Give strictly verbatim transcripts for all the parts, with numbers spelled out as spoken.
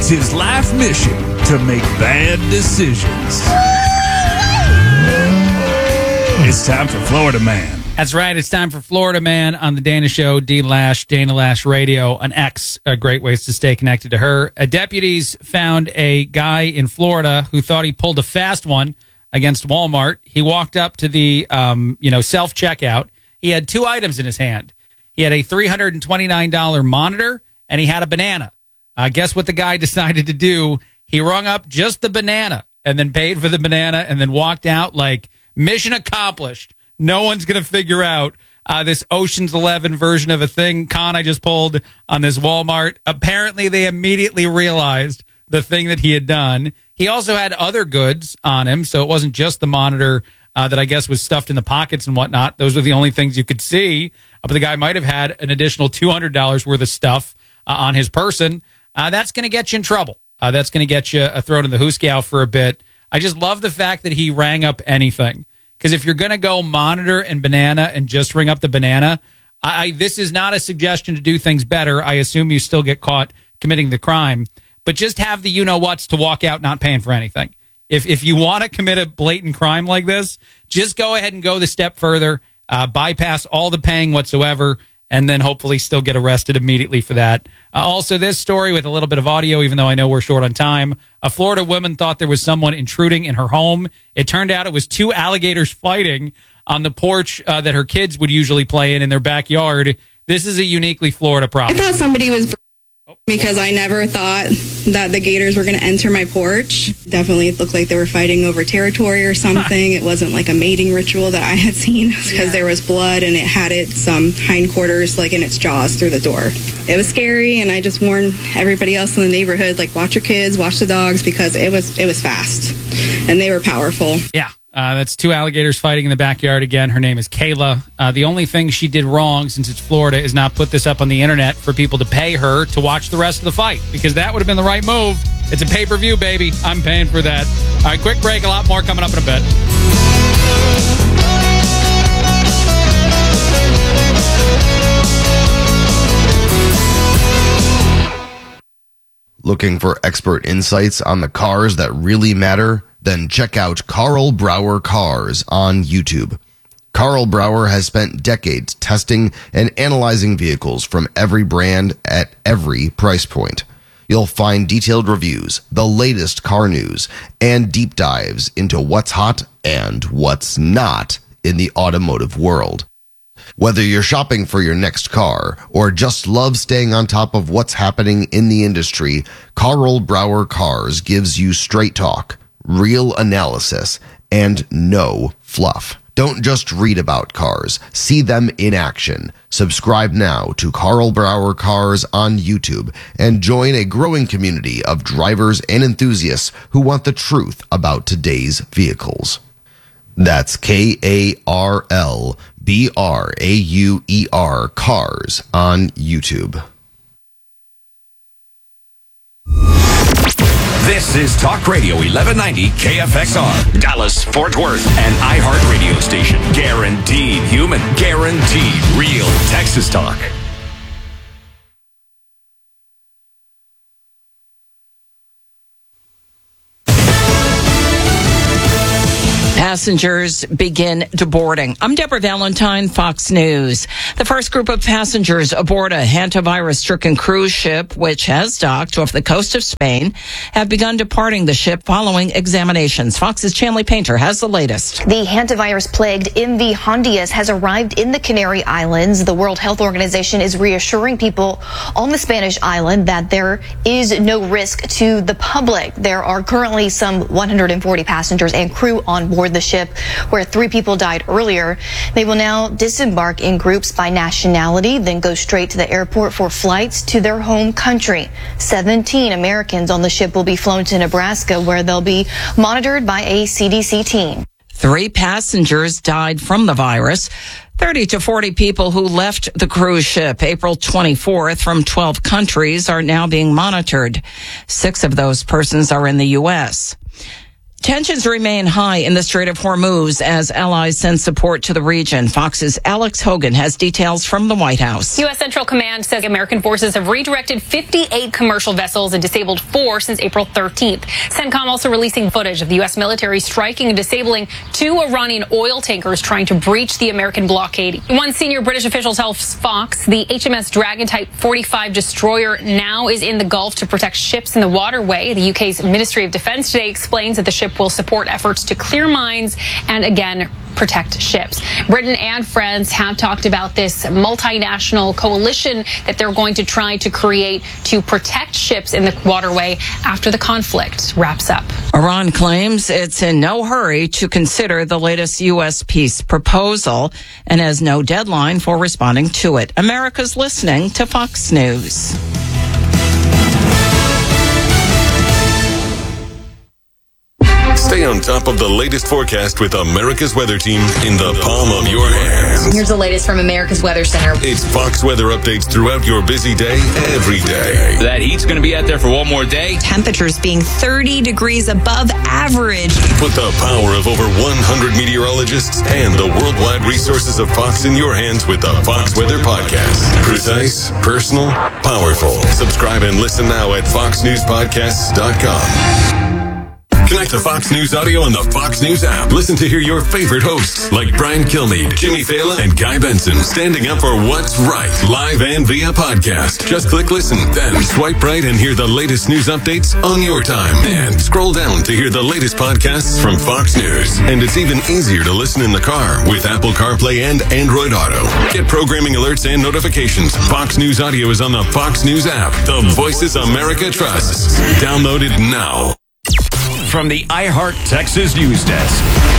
It's his life mission to make bad decisions. It's time for Florida Man. That's right. It's time for Florida Man on the Dana Show, D Lash, Dana Lash Radio, an X. Uh, great ways to stay connected to her. Uh, deputies found a guy in Florida who thought he pulled a fast one against Walmart. He walked up to the, um, you know, self-checkout. He had two items in his hand. He had a three hundred twenty-nine dollars monitor, and he had a banana. Uh, guess what the guy decided to do? He rung up just the banana and then paid for the banana and then walked out like mission accomplished. No one's going to figure out uh, this Ocean's Eleven version of a thing con I just pulled on this Walmart. Apparently, they immediately realized the thing that he had done. He also had other goods on him, so it wasn't just the monitor uh, that I guess was stuffed in the pockets and whatnot. Those were the only things you could see. Uh, but the guy might have had an additional two hundred dollars worth of stuff uh, on his person. Uh, that's going to get you in trouble. Uh, that's going to get you uh, thrown in the hoosegow for a bit. I just love the fact that he rang up anything. Because if you're going to go monitor and banana and just ring up the banana, I, I, this is not a suggestion to do things better. I assume you still get caught committing the crime. But just have the you-know-whats to walk out not paying for anything. If if you want to commit a blatant crime like this, just go ahead and go the step further, uh, bypass all the paying whatsoever, and then hopefully still get arrested immediately for that. Uh, also, this story with a little bit of audio, even though I know we're short on time. A Florida woman thought there was someone intruding in her home. It turned out it was two alligators fighting on the porch uh, that her kids would usually play in in their backyard. This is a uniquely Florida problem. I thought somebody was... because I never thought that the gators were going to enter my porch. Definitely it looked like they were fighting over territory or something. It wasn't like a mating ritual that I had seen because yeah. there was blood and it had its um, hindquarters like in its jaws through the door. It was scary, and I just warned everybody else in the neighborhood, like, watch your kids, watch the dogs, because it was it was fast and they were powerful. Yeah. Uh, that's two alligators fighting in the backyard again. Her name is Kayla. Uh, the only thing she did wrong, since it's Florida, is not put this up on the internet for people to pay her to watch the rest of the fight, because that would have been the right move. It's a pay-per-view, baby. I'm paying for that. All right, quick break. A lot more coming up in a bit. Looking for expert insights on the cars that really matter? Then check out Carl Brower Cars on YouTube. Carl Brower has spent decades testing and analyzing vehicles from every brand at every price point. You'll find detailed reviews, the latest car news, and deep dives into what's hot and what's not in the automotive world. Whether you're shopping for your next car or just love staying on top of what's happening in the industry, Carl Brower Cars gives you straight talk, real analysis, and no fluff. Don't just read about cars. See them in action. Subscribe now to Carl Brower Cars on YouTube and join a growing community of drivers and enthusiasts who want the truth about today's vehicles. That's K A R L B R A U E R Cars on YouTube. This is Talk Radio eleven ninety K F X R, Dallas, Fort Worth, an iHeart radio station. Guaranteed human, guaranteed real Texas talk. Passengers begin deboarding. I'm Deborah Valentine, Fox News. The first group of passengers aboard a hantavirus-stricken cruise ship, which has docked off the coast of Spain, have begun departing the ship following examinations. Fox's Chanley Painter has the latest. The hantavirus-plagued M V Hondias has arrived in the Canary Islands. The World Health Organization is reassuring people on the Spanish island that there is no risk to the public. There are currently some one hundred forty passengers and crew on board the ship, where three people died earlier. They will now disembark in groups by nationality, then go straight to the airport for flights to their home country. seventeen Americans on the ship will be flown to Nebraska, where they'll be monitored by a C D C team. Three passengers died from the virus. thirty to forty people who left the cruise ship April twenty-fourth from twelve countries are now being monitored. Six of those persons are in the U S Tensions remain high in the Strait of Hormuz as allies send support to the region. Fox's Alex Hogan has details from the White House. U S. Central Command says American forces have redirected fifty-eight commercial vessels and disabled four since April thirteenth. CENTCOM also releasing footage of the U S military striking and disabling two Iranian oil tankers trying to breach the American blockade. One senior British official tells Fox the H M S Dragon Type forty-five destroyer now is in the Gulf to protect ships in the waterway. The U K's Ministry of Defense today explains that the ship will support efforts to clear mines and, again, protect ships. Britain and France have talked about this multinational coalition that they're going to try to create to protect ships in the waterway after the conflict wraps up. Iran claims it's in no hurry to consider the latest U S peace proposal and has no deadline for responding to it. America's listening to Fox News. Stay on top of the latest forecast with America's Weather Team in the palm of your hands. Here's the latest from America's Weather Center. It's Fox weather updates throughout your busy day, every day. That heat's going to be out there for one more day. Temperatures being thirty degrees above average. Put the power of over one hundred meteorologists and the worldwide resources of Fox in your hands with the Fox Weather Podcast. Precise, personal, powerful. Subscribe and listen now at fox news podcasts dot com. Connect to Fox News Audio on the Fox News app. Listen to hear your favorite hosts like Brian Kilmeade, Jimmy Fallon, and Guy Benson standing up for what's right, live and via podcast. Just click listen, then swipe right and hear the latest news updates on your time. And scroll down to hear the latest podcasts from Fox News. And it's even easier to listen in the car with Apple CarPlay and Android Auto. Get programming alerts and notifications. Fox News Audio is on the Fox News app. The voices America trusts. Download it now. From the iHeart Texas News Desk.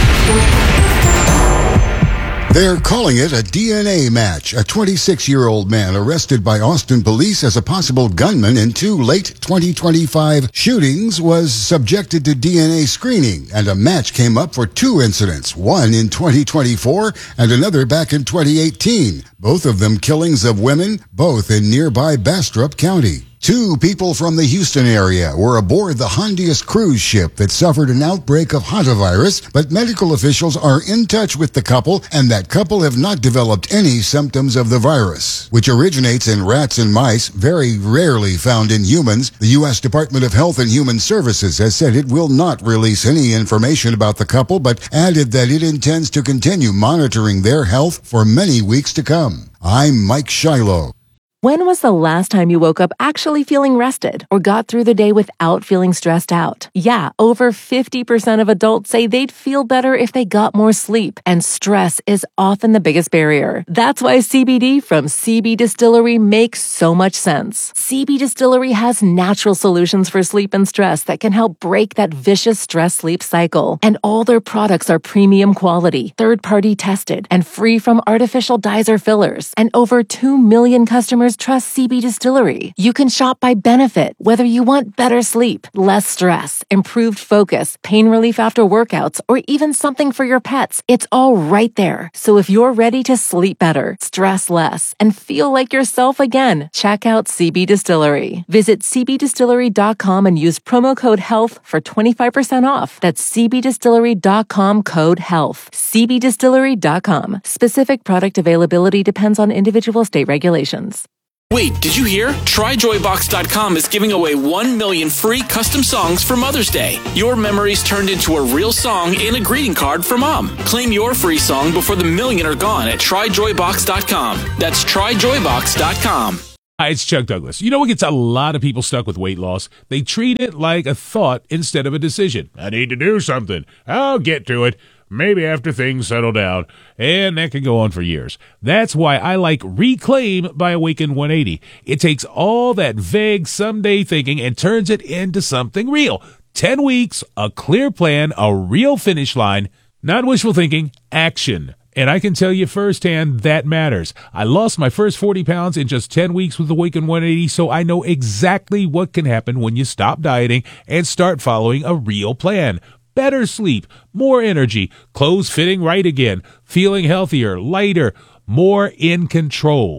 They're calling it a D N A match. A twenty-six-year-old man arrested by Austin police as a possible gunman in two late twenty twenty-five shootings was subjected to D N A screening, and a match came up for two incidents, one in twenty twenty-four and another back in twenty eighteen, both of them killings of women, both in nearby Bastrop County. Two people from the Houston area were aboard the Hondias cruise ship that suffered an outbreak of hantavirus, but medical officials are in touch with the couple, and that couple have not developed any symptoms of the virus, which originates in rats and mice, very rarely found in humans. The U S Department of Health and Human Services has said it will not release any information about the couple, but added that it intends to continue monitoring their health for many weeks to come. I'm Mike Shiloh. When was the last time you woke up actually feeling rested or got through the day without feeling stressed out? Yeah, over fifty percent of adults say they'd feel better if they got more sleep, and stress is often the biggest barrier. That's why C B D from C B Distillery makes so much sense. C B Distillery has natural solutions for sleep and stress that can help break that vicious stress-sleep cycle. And all their products are premium quality, third-party tested, and free from artificial dyes or fillers. And over two million customers trust C B Distillery. You can shop by benefit, whether you want better sleep, less stress, improved focus, pain relief after workouts, or even something for your pets. It's all right there. So if you're ready to sleep better, stress less, and feel like yourself again, check out C B Distillery. Visit c b distillery dot com and use promo code HEALTH for twenty-five percent off. That's c b distillery dot com code HEALTH. c b distillery dot com. Specific product availability depends on individual state regulations. Wait, did you hear? try joy box dot com is giving away one million free custom songs for Mother's Day. Your memories turned into a real song in a greeting card for Mom. Claim your free song before the million are gone at try joy box dot com. That's try joy box dot com. Hi, it's Chuck Douglas. You know what gets a lot of people stuck with weight loss? They treat it like a thought instead of a decision. I need to do something. I'll get to it. Maybe after things settle down, and that can go on for years. That's why I like Reclaim by Awaken one eighty. It takes all that vague someday thinking and turns it into something real. Ten weeks, a clear plan, a real finish line, not wishful thinking, action. And I can tell you firsthand that matters. I lost my first forty pounds in just ten weeks with Awaken one eighty, so I know exactly what can happen when you stop dieting and start following a real plan. Better sleep, more energy, clothes fitting right again, feeling healthier, lighter, more in control.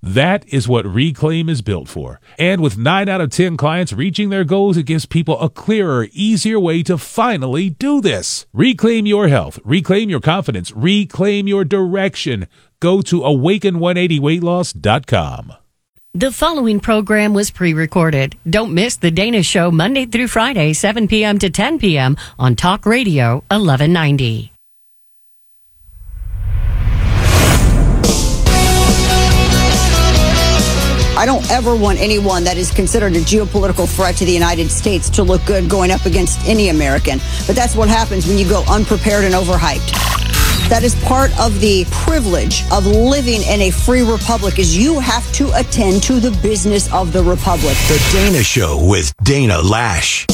That is what Reclaim is built for. And with nine out of ten clients reaching their goals, it gives people a clearer, easier way to finally do this. Reclaim your health. Reclaim your confidence. Reclaim your direction. Go to awaken one eighty weight loss dot com. The following program was pre-recorded. Don't miss The Dana Show Monday through Friday, seven p.m. to ten p.m. on Talk Radio eleven ninety. I don't ever want anyone that is considered a geopolitical threat to the United States to look good going up against any American. But that's what happens when you go unprepared and overhyped. That is part of the privilege of living in a free republic, is you have to attend to the business of the republic. The Dana Show with Dana Lash.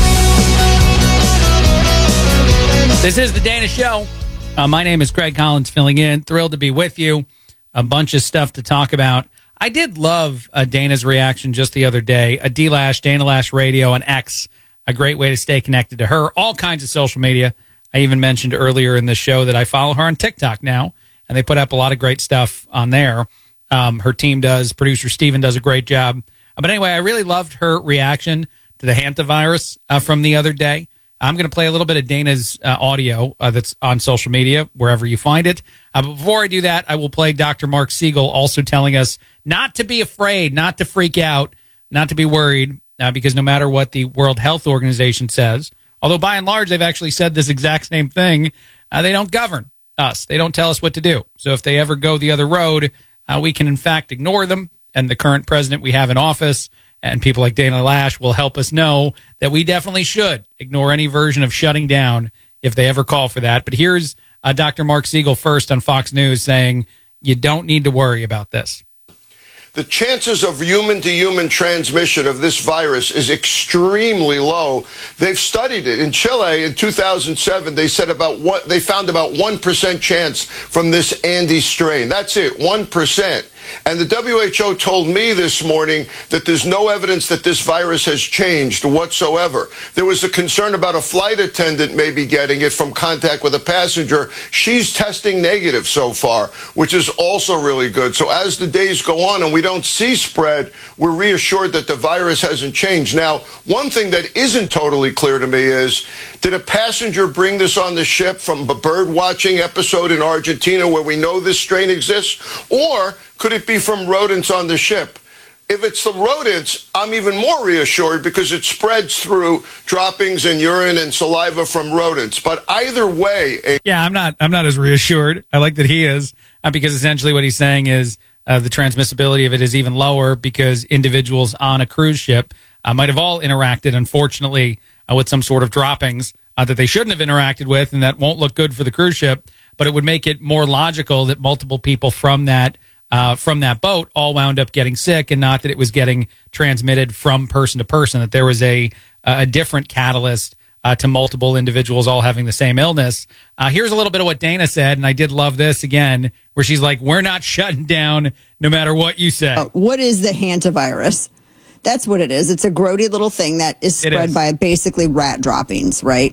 This is The Dana Show. Uh, my name is Craig Collins, filling in. Thrilled to be with you. A bunch of stuff to talk about. I did love uh, Dana's reaction just the other day. A D-Lash, Dana Lash Radio, and X. A great way to stay connected to her. All kinds of social media. I even mentioned earlier in the show that I follow her on TikTok now, and they put up a lot of great stuff on there. Um, her team does. Producer Steven does a great job. Uh, but anyway, I really loved her reaction to the hantavirus uh, from the other day. I'm going to play a little bit of Dana's uh, audio uh, that's on social media, wherever you find it. Uh, but before I do that, I will play Doctor Mark Siegel also telling us not to be afraid, not to freak out, not to be worried, uh, because no matter what the World Health Organization says, although by and large they've actually said this exact same thing, uh, they don't govern us. They don't tell us what to do. So if they ever go the other road, uh, we can in fact ignore them. And the current president we have in office and people like Dana Lash will help us know that we definitely should ignore any version of shutting down if they ever call for that. But here's uh, Doctor Mark Siegel first on Fox News saying you don't need to worry about this. The chances of human-to-human transmission of this virus is extremely low. They've studied it. In Chile in two thousand seven, they said about what they found about one percent chance from this Andes strain. That's it, one percent. And the W H O told me this morning that there's no evidence that this virus has changed whatsoever. There was a concern about a flight attendant maybe getting it from contact with a passenger. She's testing negative so far, which is also really good. So as the days go on and we don't see spread, we're reassured that the virus hasn't changed. Now, one thing that isn't totally clear to me is, did a passenger bring this on the ship from a bird watching episode in Argentina where we know this strain exists? Or could it be from rodents on the ship? If it's the rodents, I'm even more reassured because it spreads through droppings and urine and saliva from rodents. But either way... A- yeah, I'm not I'm not as reassured. I like that he is, uh, because essentially what he's saying is uh, the transmissibility of it is even lower because individuals on a cruise ship uh, might have all interacted, unfortunately, uh, with some sort of droppings uh, that they shouldn't have interacted with, and that won't look good for the cruise ship. But it would make it more logical that multiple people from that Uh, from that boat all wound up getting sick, and not that it was getting transmitted from person to person, that there was a a different catalyst uh, to multiple individuals all having the same illness. Uh, here's a little bit of what Dana said, and I did love this again, where she's like, we're not shutting down no matter what you say. Uh, what is the hantavirus? That's what it is. It's a grody little thing that is spread is. by basically rat droppings, right?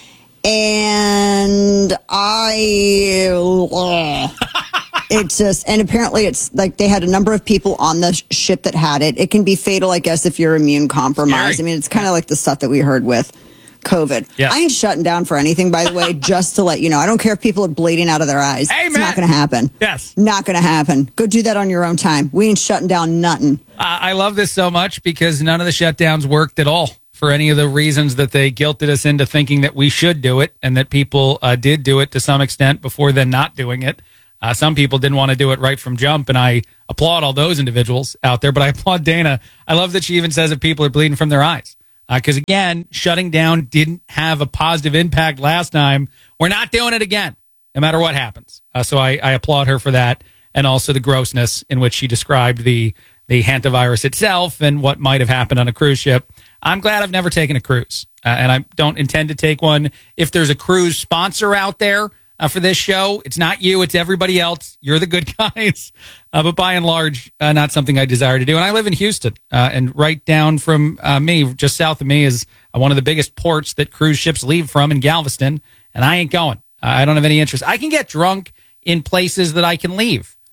And I... Uh, It's just, and apparently it's like they had a number of people on the ship that had it. It can be fatal, I guess, if you're immune compromised. Scary. I mean, it's kind of like the stuff that we heard with COVID. Yeah. I ain't shutting down for anything, by the way, just to let you know. I don't care if people are bleeding out of their eyes. Amen. It's not going to happen. Yes. Not going to happen. Go do that on your own time. We ain't shutting down nothing. Uh, I love this so much because none of the shutdowns worked at all for any of the reasons that they guilted us into thinking that we should do it, and that people uh, did do it to some extent before then not doing it. Uh, some people didn't want to do it right from jump, and I applaud all those individuals out there, but I applaud Dana. I love that she even says that people are bleeding from their eyes. Because, uh, again, shutting down didn't have a positive impact last time. We're not doing it again, no matter what happens. Uh, so I, I applaud her for that, and also the grossness in which she described the, the hantavirus itself and what might have happened on a cruise ship. I'm glad I've never taken a cruise, uh, and I don't intend to take one. If there's a cruise sponsor out there, Uh, for this show, it's not you, it's everybody else. You're the good guys. Uh, but by and large, uh, not something I desire to do. And I live in Houston, uh, and right down from uh, me, just south of me, is uh, one of the biggest ports that cruise ships leave from in Galveston, and I ain't going. Uh, I don't have any interest. I can get drunk in places that I can leave.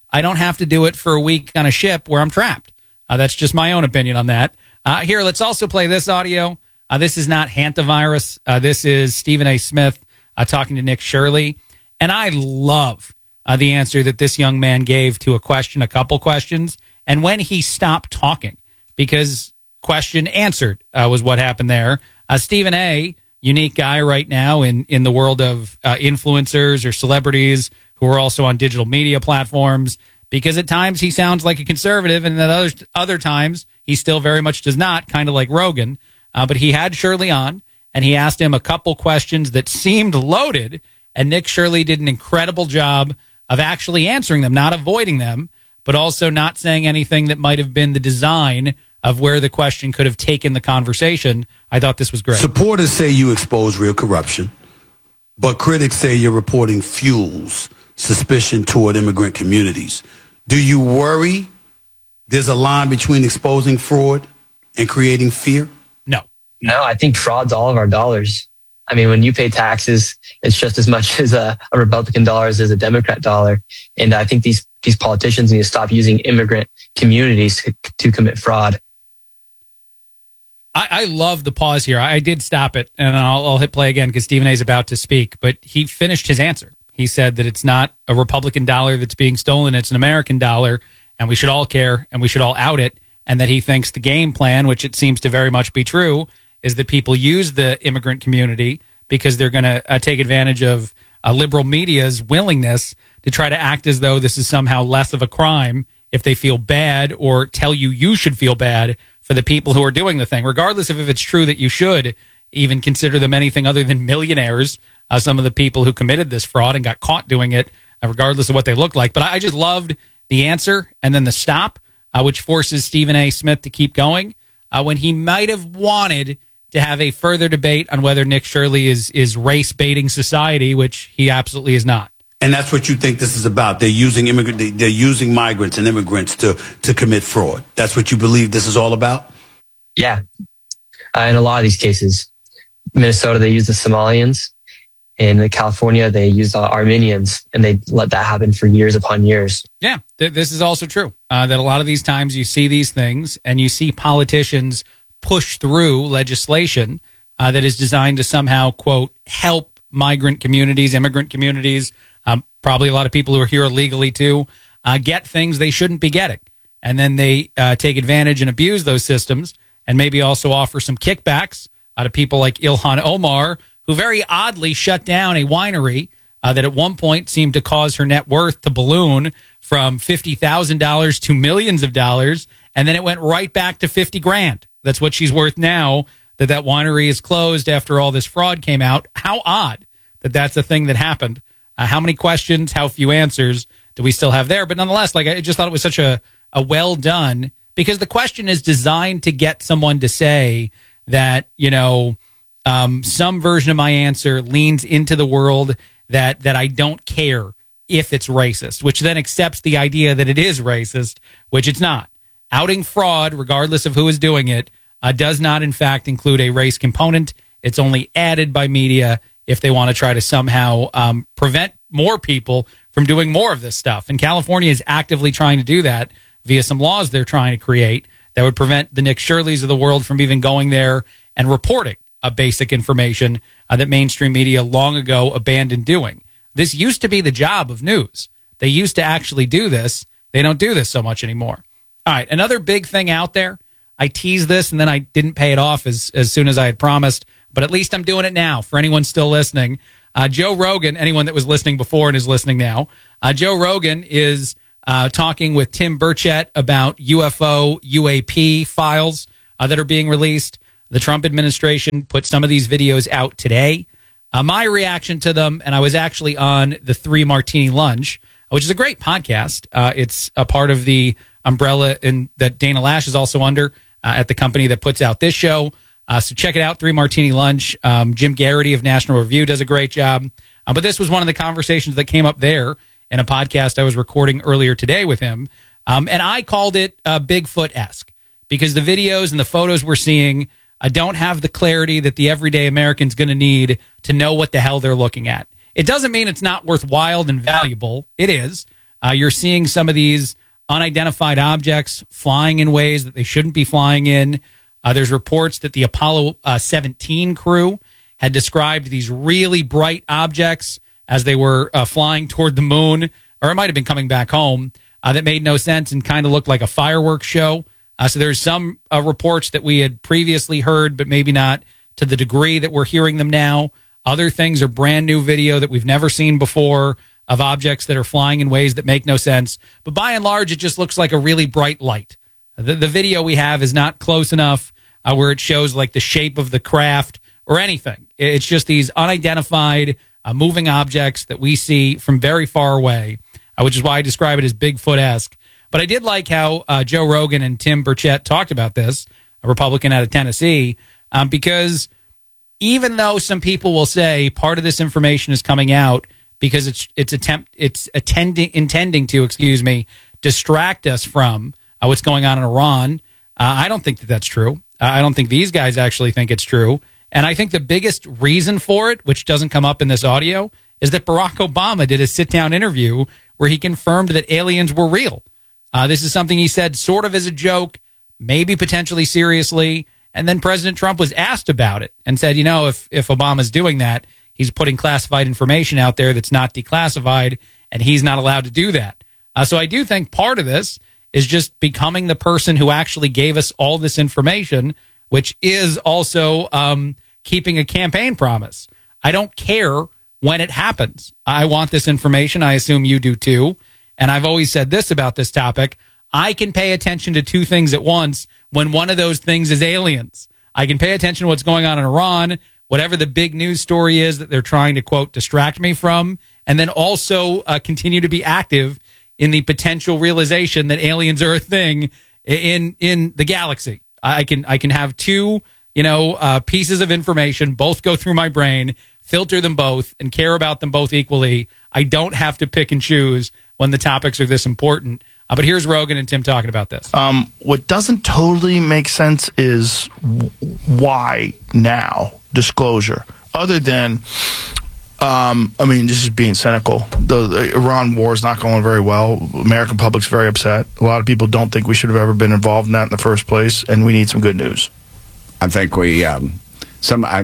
I don't have to do it for a week on a ship where I'm trapped. Uh, that's just my own opinion on that. Uh, here, let's also play this audio. Uh, this is not hantavirus. Uh, this is Stephen A. Smith uh, talking to Nick Shirley. And I love uh, the answer that this young man gave to a question, a couple questions, and when he stopped talking, because question answered uh, was what happened there. Uh, Stephen A., unique guy right now in, in the world of uh, influencers or celebrities who are also on digital media platforms, because at times he sounds like a conservative, and at other, other times he still very much does not, kind of like Rogan. Uh, but he had Shirley on, and he asked him a couple questions that seemed loaded, and Nick Shirley did an incredible job of actually answering them, not avoiding them, but also not saying anything that might have been the design of where the question could have taken the conversation. I thought this was great. Supporters say you expose real corruption, but critics say your reporting fuels suspicion toward immigrant communities. Do you worry there's a line between exposing fraud and creating fear? No. No, I think fraud's all of our dollars. I mean, when you pay taxes, it's just as much as a, a Republican dollar as a Democrat dollar. And I think these, these politicians need to stop using immigrant communities to, to commit fraud. I, I love the pause here. I did stop it, and I'll, I'll hit play again because Stephen A. is about to speak, but he finished his answer. He said that it's not a Republican dollar that's being stolen, it's an American dollar, and we should all care, and we should all out it, and that he thinks the game plan, which it seems to very much be true, is that people use the immigrant community because they're going to uh, take advantage of uh, liberal media's willingness to try to act as though this is somehow less of a crime if they feel bad or tell you you should feel bad for the people who are doing the thing, regardless of if it's true that you should even consider them anything other than millionaires, uh, some of the people who committed this fraud and got caught doing it, uh, regardless of what they look like. But I just loved the answer and then the stop, uh, which forces Stephen A. Smith to keep going uh, when he might have wanted to have a further debate on whether Nick Shirley is is race baiting society, which he absolutely is not. And that's what you think this is about. They're using immigrant, they- they're using migrants and immigrants to, to commit fraud. That's what you believe this is all about? Yeah. Uh, in a lot of these cases, Minnesota, they use the Somalians. In California, they use the Armenians, and they let that happen for years upon years. Yeah, th- this is also true. Uh, that a lot of these times you see these things and you see politicians push through legislation uh, that is designed to somehow, quote, help migrant communities, immigrant communities, um, probably a lot of people who are here illegally too, uh, get things they shouldn't be getting. And then they uh, take advantage and abuse those systems and maybe also offer some kickbacks uh, to people like Ilhan Omar, who very oddly shut down a winery uh, that at one point seemed to cause her net worth to balloon from fifty thousand dollars to millions of dollars. And then it went right back to fifty grand. That's what she's worth now that that winery is closed after all this fraud came out. How odd that that's a thing that happened. Uh, how many questions, how few answers do we still have there? But nonetheless, like I just thought it was such a, a well done, because the question is designed to get someone to say that, you know, um, some version of my answer leans into the world that, that I don't care if it's racist, which then accepts the idea that it is racist, which it's not. Outing fraud, regardless of who is doing it, uh, does not, in fact, include a race component. It's only added by media if they want to try to somehow um, prevent more people from doing more of this stuff. And California is actively trying to do that via some laws they're trying to create that would prevent the Nick Shirleys of the world from even going there and reporting a basic information uh, that mainstream media long ago abandoned doing. This used to be the job of news. They used to actually do this. They don't do this so much anymore. All right, another big thing out there. I teased this and then I didn't pay it off as, as soon as I had promised, but at least I'm doing it now for anyone still listening. Uh, Joe Rogan, anyone that was listening before and is listening now, uh, Joe Rogan is uh, talking with Tim Burchett about U F O, U A P files uh, that are being released. The Trump administration put some of these videos out today. Uh, my reaction to them, and I was actually on the Three Martini Lunch, which is a great podcast. Uh, it's a part of the umbrella in, that Dana Lash is also under uh, at the company that puts out this show. Uh, so check it out, Three Martini Lunch. Um, Jim Garrity of National Review does a great job. Uh, but this was one of the conversations that came up there in a podcast I was recording earlier today with him. Um, and I called it uh, Bigfoot-esque because the videos and the photos we're seeing uh, don't have the clarity that the everyday American's going to need to know what the hell they're looking at. It doesn't mean it's not worthwhile and valuable. It is. Uh, you're seeing some of these unidentified objects flying in ways that they shouldn't be flying in. Uh, there's reports that the Apollo uh, seventeen crew had described these really bright objects as they were uh, flying toward the moon, or it might have been coming back home, uh, that made no sense and kind of looked like a fireworks show. Uh, so there's some uh, reports that we had previously heard, but maybe not to the degree that we're hearing them now. Other things are brand new video that we've never seen before of objects that are flying in ways that make no sense. But by and large, it just looks like a really bright light. The, the video we have is not close enough uh, where it shows like the shape of the craft or anything. It's just these unidentified uh, moving objects that we see from very far away, uh, which is why I describe it as Bigfoot-esque. But I did like how uh, Joe Rogan and Tim Burchett talked about this, a Republican out of Tennessee, um, because even though some people will say part of this information is coming out because it's it's attempt it's attending intending to, excuse me, distract us from uh, what's going on in Iran, uh, I don't think that that's true. Uh, I don't think these guys actually think it's true. And I think the biggest reason for it, which doesn't come up in this audio, is that Barack Obama did a sit-down interview where he confirmed that aliens were real. Uh, this is something he said sort of as a joke, maybe potentially seriously. And then President Trump was asked about it and said, you know, if, if Obama's doing that, he's putting classified information out there that's not declassified, and he's not allowed to do that. Uh, so I do think part of this is just becoming the person who actually gave us all this information, which is also um, keeping a campaign promise. I don't care when it happens. I want this information. I assume you do too. And I've always said this about this topic. I can pay attention to two things at once when one of those things is aliens. I can pay attention to what's going on in Iran, whatever the big news story is that they're trying to, quote, distract me from, and then also uh, continue to be active in the potential realization that aliens are a thing in in the galaxy. I can I can have two, you know, uh, pieces of information, both go through my brain, filter them both, and care about them both equally. I don't have to pick and choose when the topics are this important. Uh, but here's Rogan and Tim talking about this. Um, what doesn't totally make sense is w- why now disclosure, other than, um, I mean, this is being cynical. The, the Iran war is not going very well. American public's very upset. A lot of people don't think we should have ever been involved in that in the first place, and we need some good news. I think we, um, some, I,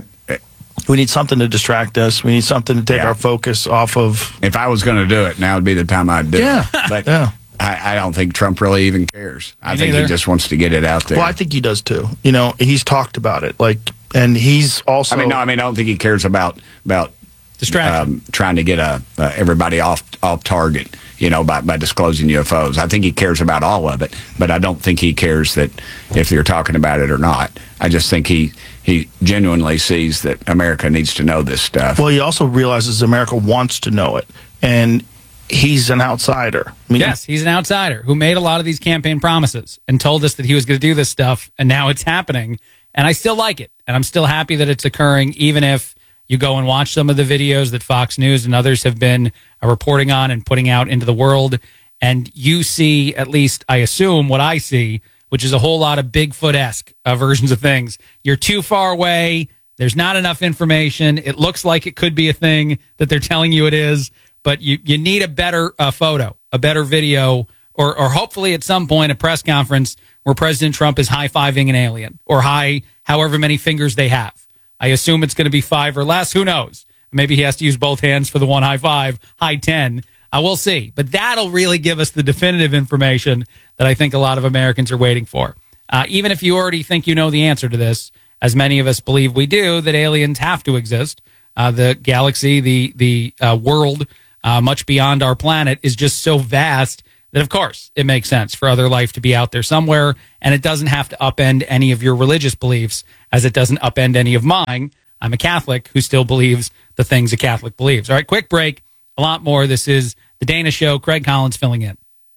we need something to distract us. We need something to take yeah. our focus off of. If I was going to do it, now would be the time I'd do yeah. it. But yeah. I, I don't think Trump really even cares. I Me think neither. he just wants to get it out there. Well, I think he does too. You know, he's talked about it, like, and he's also. I mean, no, I mean, I don't think he cares about about distraction, um, trying to get a uh, everybody off off target. You know, by by disclosing U F Os. I think he cares about all of it, but I don't think he cares that if you're talking about it or not. I just think he he genuinely sees that America needs to know this stuff. Well, he also realizes America wants to know it, and he's an outsider. I mean, yes, he's an outsider who made a lot of these campaign promises and told us that he was going to do this stuff, and now it's happening. And I still like it, and I'm still happy that it's occurring, even if you go and watch some of the videos that Fox News and others have been uh, reporting on and putting out into the world, and you see, at least I assume, what I see, which is a whole lot of Bigfoot-esque uh, versions of things. You're too far away. There's not enough information. It looks like it could be a thing that they're telling you it is, but you, you need a better uh, photo, a better video, or, or hopefully at some point a press conference where President Trump is high-fiving an alien, or high however many fingers they have. I assume it's going to be five or less. Who knows? Maybe he has to use both hands for the one high five, high ten. Uh, we'll see. But that'll really give us the definitive information that I think a lot of Americans are waiting for. Uh, even if you already think you know the answer to this, as many of us believe we do, that aliens have to exist. Uh, the galaxy, the, the uh, world, uh, much beyond our planet, is just so vast that, of course, it makes sense for other life to be out there somewhere, and it doesn't have to upend any of your religious beliefs, as it doesn't upend any of mine. I'm a Catholic who still believes the things a Catholic believes. All right, quick break. A lot more. This is The Dana Show. Craig Collins filling in.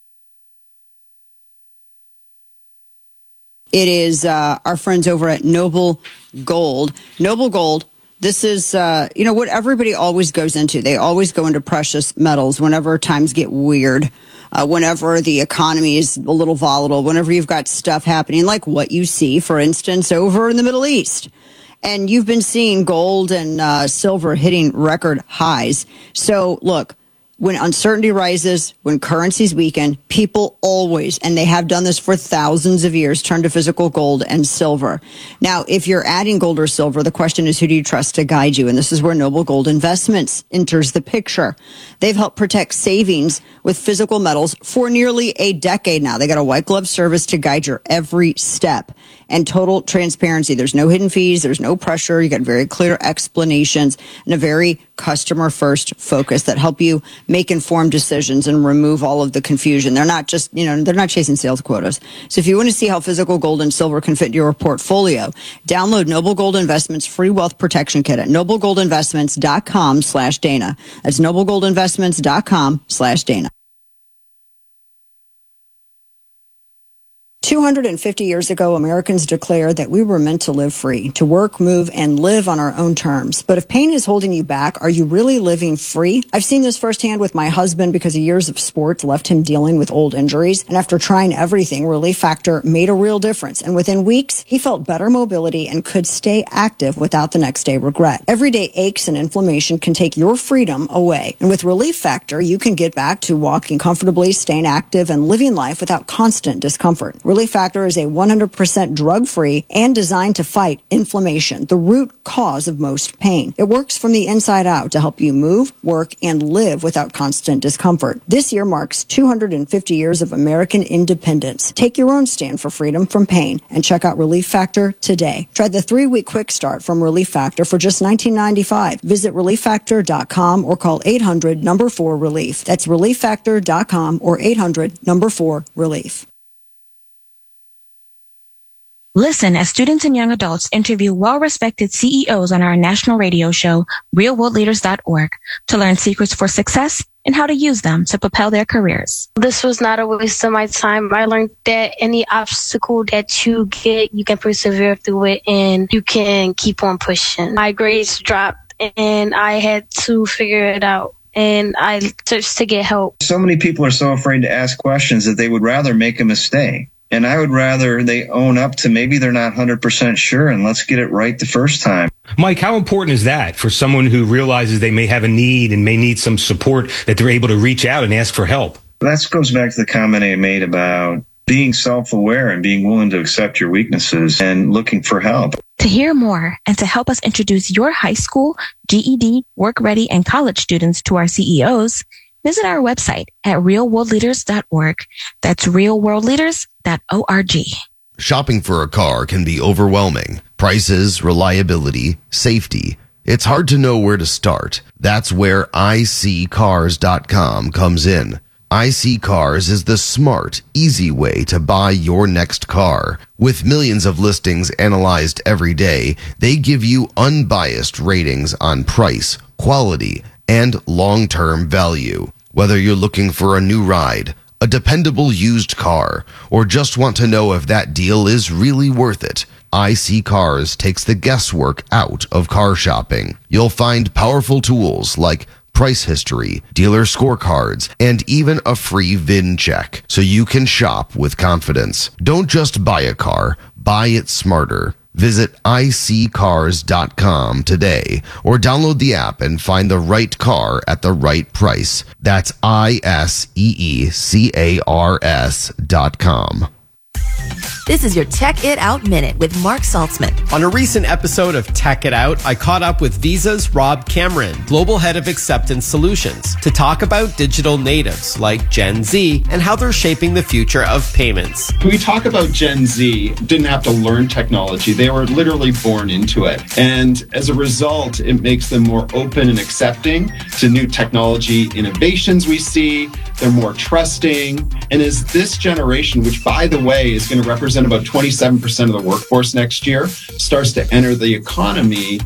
It is uh, our friends over at Noble Gold. Noble Gold, this is, uh, you know, what everybody always goes into. They always go into precious metals whenever times get weird. Uh, whenever the economy is a little volatile, whenever you've got stuff happening like what you see, for instance, over in the Middle East. And you've been seeing gold and uh, silver hitting record highs. So, look, When uncertainty rises, when currencies weaken, people always, and they have done this for thousands of years, turn to physical gold and silver. Now, if you're adding gold or silver, the question is, who do you trust to guide you? And this is where Noble Gold Investments enters the picture. They've helped protect savings with physical metals for nearly a decade now. They got a white glove service to guide your every step and total transparency. There's no hidden fees. There's no pressure. You got very clear explanations and a very customer first focus that help you make informed decisions and remove all of the confusion. They're not just, you know, they're not chasing sales quotas. So if you want to see how physical gold and silver can fit into your portfolio, download Noble Gold Investments free wealth protection kit at noblegoldinvestments.com slash Dana. That's noblegoldinvestments.com slash Dana. two hundred fifty years ago, Americans declared that we were meant to live free, to work, move, and live on our own terms. But if pain is holding you back, are you really living free? I've seen this firsthand with my husband because years of sports left him dealing with old injuries. And after trying everything, Relief Factor made a real difference. And within weeks, he felt better mobility and could stay active without the next day regret. Everyday aches and inflammation can take your freedom away. And with Relief Factor, you can get back to walking comfortably, staying active, and living life without constant discomfort. Relief Factor is a one hundred percent drug-free and designed to fight inflammation, the root cause of most pain. It works from the inside out to help you move, work, and live without constant discomfort. This year marks two hundred fifty years of American independence. Take your own stand for freedom from pain and check out Relief Factor today. Try the three-week quick start from Relief Factor for just nineteen ninety-five dollars. Visit relief factor dot com or call eight hundred number four relief. That's relief factor dot com or eight hundred number four relief. Listen as students and young adults interview well-respected C E Os on our national radio show, real world leaders dot org, to learn secrets for success and how to use them to propel their careers. This was not a waste of my time. I learned that any obstacle that you get, you can persevere through it and you can keep on pushing. My grades dropped and I had to figure it out. And I searched to get help. So many people are so afraid to ask questions that they would rather make a mistake. And I would rather they own up to maybe they're not one hundred percent sure and let's get it right the first time. Mike, how important is that for someone who realizes they may have a need and may need some support, that they're able to reach out and ask for help? That goes back to the comment I made about being self-aware and being willing to accept your weaknesses and looking for help. To hear more and to help us introduce your high school, G E D, work ready, and college students to our C E Os, visit our website at real world leaders dot org. That's real world leaders dot org. Shopping for a car can be overwhelming. Prices, reliability, safety. It's hard to know where to start. That's where i c cars dot com comes in. iSeeCars is the smart, easy way to buy your next car. With millions of listings analyzed every day, they give you unbiased ratings on price, quality, and long-term value. Whether you're looking for a new ride, a dependable used car, or just want to know if that deal is really worth it, iSeeCars takes the guesswork out of car shopping. You'll find powerful tools like price history, dealer scorecards, and even a free V I N check, so you can shop with confidence. Don't just buy a car, buy it smarter. Visit i c cars dot com today or download the app and find the right car at the right price. That's I S E E C A R S dot com. This is your Tech It Out Minute with Mark Saltzman. On a recent episode of Tech It Out, I caught up with Visa's Rob Cameron, Global Head of Acceptance Solutions, to talk about digital natives like Gen Z and how they're shaping the future of payments. When we talk about Gen Z, didn't have to learn technology. They were literally born into it. And as a result, it makes them more open and accepting to new technology innovations we see. They're more trusting. And as this generation, which by the way is going to represent about twenty-seven percent of the workforce next year, starts to enter the economy,